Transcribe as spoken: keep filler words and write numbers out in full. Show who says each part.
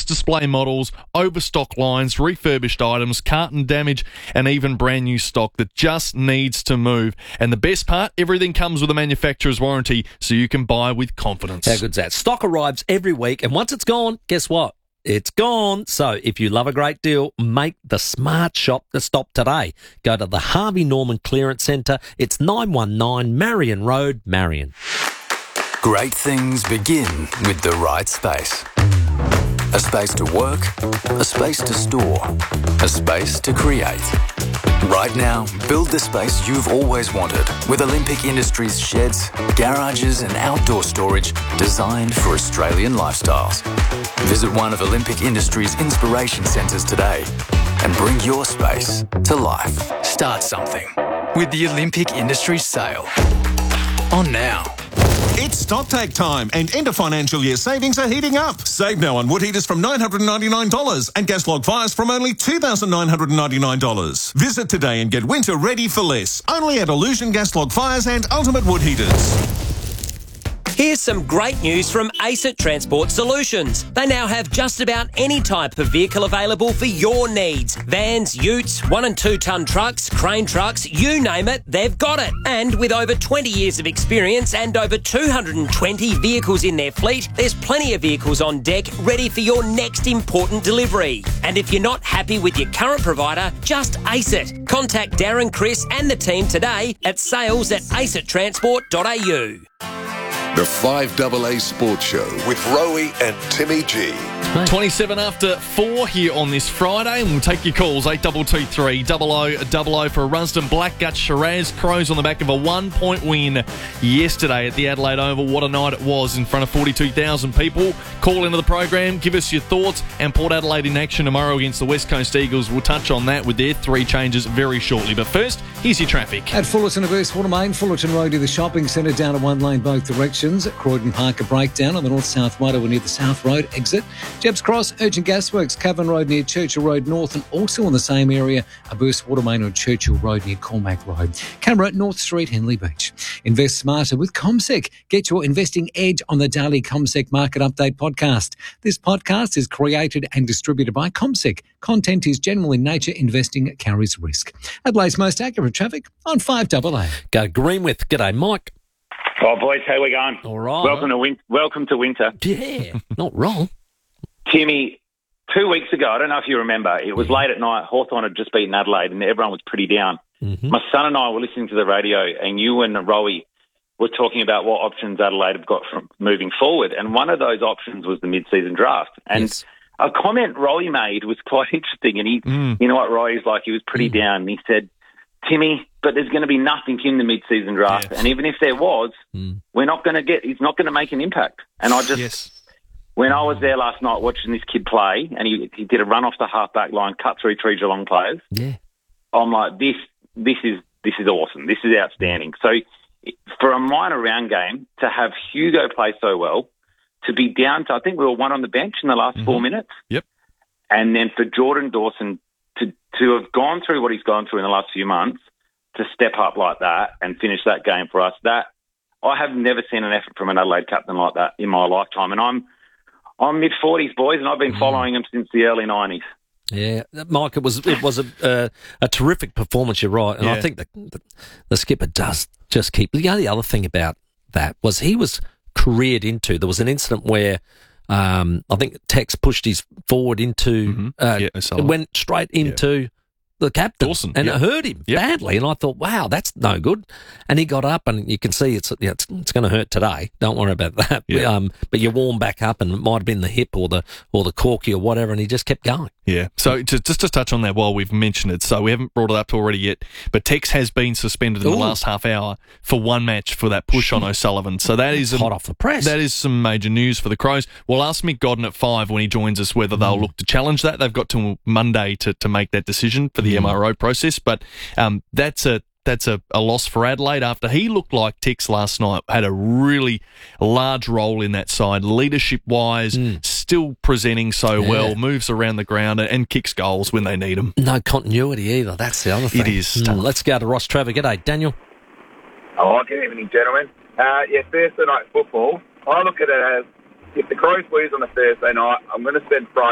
Speaker 1: best display models, overstock lines, refurbished items, carton damage, and even brand new stock that just needs to move. And the best part, everything comes with a manufacturer's warranty, so you can buy with confidence.
Speaker 2: How good's that? Stock arrives every week, and once it's gone, guess what? It's gone. So if you love a great deal, make the smart shop the stop today. Go to the Harvey Norman Clearance Centre. It's nine one nine Marion Road, Marion.
Speaker 3: Great things begin with the right space. A space to work, a space to store, a space to create. Right now, build the space you've always wanted with Olympic Industries sheds, garages and outdoor storage designed for Australian lifestyles. Visit one of Olympic Industries' inspiration centres today and bring your space to life. Start something with the Olympic Industries sale. On now.
Speaker 4: It's StockTake time and end of financial year savings are heating up. Save now on wood heaters from nine hundred ninety-nine dollars and gas log fires from only two thousand nine hundred ninety-nine dollars. Visit today and get winter ready for less. Only at Illusion Gas Log Fires and Ultimate Wood Heaters.
Speaker 5: Here's some great news from ACET Transport Solutions. They now have just about any type of vehicle available for your needs. Vans, utes, one and two tonne trucks, crane trucks, you name it, they've got it. And with over twenty years of experience and over two hundred twenty vehicles in their fleet, there's plenty of vehicles on deck ready for your next important delivery. And if you're not happy with your current provider, just ace it. Contact Darren, Chris and the team today at sales at acet transport dot a u.
Speaker 6: The five A A Sports Show with Rowie and Timmy G.
Speaker 1: twenty-seven after four here on this Friday, and we'll take your calls. eight two two three, double oh double oh for Rusden Blackgut Shiraz. Crows on the back of a one-point win yesterday at the Adelaide Oval. What a night it was in front of forty-two thousand people. Call into the program, give us your thoughts, and Port Adelaide in action tomorrow against the West Coast Eagles. We'll touch on that with their three changes very shortly. But first, here's your traffic.
Speaker 7: At Fullerton of East Watermain, Fullerton Road to the shopping centre down to one lane both directions. Croydon Park a breakdown on the north-south motorway near the South Road exit. Jebbs Cross, Urgent Gasworks, Cavan Road near Churchill Road North, and also in the same area, a burst water main on Churchill Road near Cormac Road. Canberra, North Street, Henley Beach. Invest smarter with CommSec. Get your investing edge on the daily CommSec Market Update podcast. This podcast is created and distributed by CommSec. Content is general in nature. Investing carries risk. Adelaide's most accurate traffic on five A A.
Speaker 2: Go Greenwith. G'day, Mike.
Speaker 8: Oh, boys, how we going?
Speaker 2: All right.
Speaker 8: Welcome to win- Welcome to winter.
Speaker 2: Yeah, not wrong.
Speaker 8: Timmy, two weeks ago, I don't know if you remember, it was late at night. Hawthorn had just beaten Adelaide and everyone was pretty down.
Speaker 2: Mm-hmm.
Speaker 8: My son and I were listening to the radio and you and Rowie were talking about what options Adelaide have got from moving forward. And one of those options was the mid-season draft. And
Speaker 2: yes.
Speaker 8: a comment Rowie made was quite interesting. And he,
Speaker 1: Mm.
Speaker 8: you know what Rowie's like? He was pretty
Speaker 2: Mm.
Speaker 8: down. And he said, Timmy, but there's going to be nothing in the mid-season draft.
Speaker 1: Yes.
Speaker 8: And even if there was,
Speaker 2: Mm.
Speaker 8: we're not going to get, he's not going to make an impact. And I just,
Speaker 1: Yes.
Speaker 8: when I was there last night watching this kid play, and he, he did a run off the half-back line, cut through three Geelong players,
Speaker 2: Yeah.
Speaker 8: I'm like, this, this is, this is awesome. This is outstanding. So for a minor round game, to have Hugo play so well, to be down to, I think we were one on the bench in the last
Speaker 1: Mm-hmm.
Speaker 8: four minutes.
Speaker 1: Yep.
Speaker 8: And then for Jordan Dawson to, to have gone through what he's gone through in the last few months, to step up like that and finish that game for us, that I have never seen an effort from an Adelaide captain like that in my lifetime. And I'm I'm mid forties, boys, and I've been following him since the early nineties.
Speaker 2: Yeah, Mike, it was it was a uh, a terrific performance. You're right, and
Speaker 1: Yeah.
Speaker 2: I think the, the the skipper does just keep. The only other thing about that was he was careered into. There was an incident where um, I think Tex pushed his forward into
Speaker 1: Mm-hmm.
Speaker 2: uh,
Speaker 1: Yeah, O'Sullivan.
Speaker 2: went straight into the captain,
Speaker 1: Dawson,
Speaker 2: and
Speaker 1: yep.
Speaker 2: it hurt him
Speaker 1: Yep.
Speaker 2: badly. And I thought, wow, that's no good. And he got up, and you can see it's yeah, it's, it's going to hurt today. Don't worry about that.
Speaker 1: Yeah.
Speaker 2: Um, but you warm back up, and it might have been the hip or the or the corky or whatever, and he just kept going.
Speaker 1: Yeah. So to, just to touch on that while we've mentioned it, so we haven't brought it up already yet, but Tex has been suspended in the
Speaker 2: Ooh.
Speaker 1: last half hour for one match for that push on O'Sullivan. So that is a,
Speaker 2: Hot off the press.
Speaker 1: That is some major news for the Crows. We'll ask Mick Godden at five when he joins us whether they'll look to challenge that. They've got till Monday to, to make that decision for the M R O process, but um, that's a that's a, a loss for Adelaide after he looked like Tex last night, had a really large role in that side, leadership-wise,
Speaker 2: Mm.
Speaker 1: still presenting so
Speaker 2: Yeah.
Speaker 1: well, moves around the ground and kicks goals when they need them.
Speaker 2: No continuity either. That's the other thing.
Speaker 1: It is.
Speaker 2: Mm, let's go to Ross Trevor. G'day, Daniel.
Speaker 9: Oh, good evening, gentlemen. Uh, yeah, Thursday night football. I look at it as if the Crows lose on a Thursday night, I'm going to spend Friday